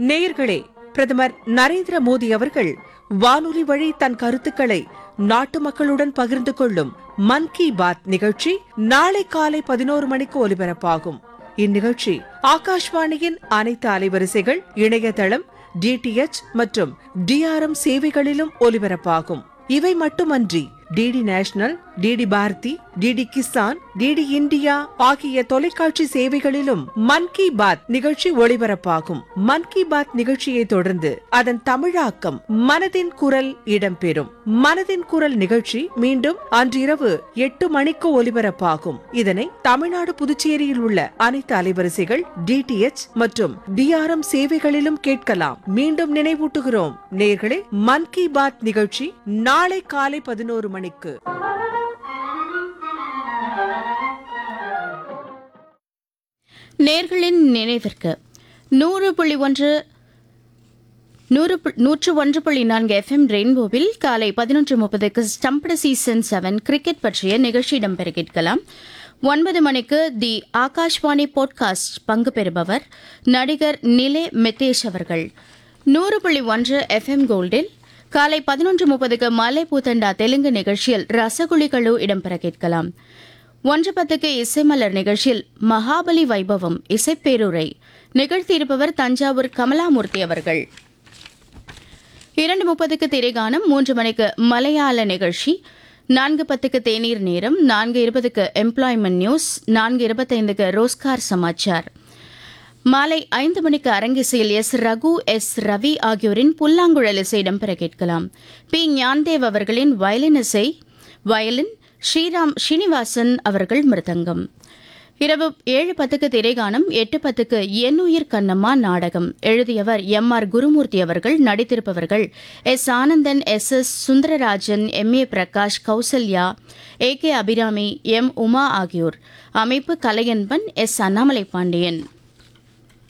நேயர்களே, பிரதமர் நரேந்திர மோடி அவர்கள் வானொலி வழி தன் கருத்துக்களை நாட்டு மக்களுடன் பகிர்ந்து கொள்ளும் மன் கி பாத் நிகழ்ச்சி நாளை காலை 11 மணிக்கு ஒலிபரப்பாகும். இந்நிகழ்ச்சி ஆகாஷ்வாணியின் அனைத்து அலைவரிசைகள், இணையதளம், டிடிஎச் மற்றும் டிஆர்எம் சேவைகளிலும் ஒலிபரப்பாகும். இவை மட்டுமன்றி DD national, DD Bharathi, DD Kisan, DD India ஆகிய தொலைக்காட்சி சேவைகளிலும் மன் கி பாத் நிகழ்ச்சி ஒளிபரப்பாகும். மன் கி பாத் நிகழ்ச்சியை தொடர்ந்து அதன் தமிழாக்கம் மனதின் குரல் இடம்பெறும். மனதின் குரல் நிகழ்ச்சி மீண்டும் அன்றிரவு 8 மணிக்கு ஒலிபரப்பாகும். இதனை தமிழ்நாடு, புதுச்சேரியில் உள்ள அனைத்து அலைவரிசைகள், டிடிஎச் மற்றும் டிஆர்எம் சேவைகளிலும் கேட்கலாம். மீண்டும் நினைவூட்டுகிறோம் நேயர்களே, மன் கி பாத் நிகழ்ச்சி நாளை காலை 11 மணிக்கு. நேர்களின் நினைவிற்கு 101.4 FM ரெயின்போவில் காலை 11:30க்கு ஸ்டம்பட சீசன் 7 கிரிக்கெட் பற்றிய நிகழ்ச்சி இடம்பெற கேட்கலாம். 9 மணிக்கு தி ஆகாஷ்வாணி பாட்காஸ்ட் பங்கு பெறுபவர் நடிகர் நிலே மெத்தேஷ் அவர்கள். 100.1 FM கோல்டில் காலை 11:30க்கு மலை பூத்தண்டா தெலுங்கு நிகழ்ச்சியில் ரசகுலிகளு இடம்பெற கேட்கலாம். 1:10க்கு இசைமலர் நிகழ்ச்சியில் மகாபலி வைபவம் இசைப்பேருரை நிகழ்த்தியிருப்பவர் தஞ்சாவூர் கமலாமூர்த்தி அவர்கள். 2:30க்கு திரைகானம், 3 மணிக்கு மலையாள நிகழ்ச்சி, 4:10க்கு தேநீர் நேரம், 4:20க்கு எம்ப்ளாய்மெண்ட் நியூஸ், 4:25க்கு ரோஸ்கார் சமாச்சார். மாலை 5 மணிக்கு அரங்கிசையில் எஸ் ரகு, எஸ் ரவி ஆகியோரின் புல்லாங்குழல் இசை இடம்பெற கேட்கலாம். பி ஞான்தேவ் அவர்களின் வயலின், ஸ்ரீராம் ஸ்ரீனிவாசன் அவர்கள் மிருதங்கம். இரவு 7:10க்கு திரைகானம், 8:10க்கு என்னுயிர் கண்ணம்மா நாடகம். எழுதியவர் எம்.ஆர். குருமூர்த்தி அவர்கள். நடித்திருப்பவர்கள் S Anandan, SS. Sundararajan, MA. Prakash, Kausalya, AK. Abirami, M. Uma ஆகியோர். அமைப்பு கலையன்பன், எஸ். அண்ணாமலை பாண்டியன்.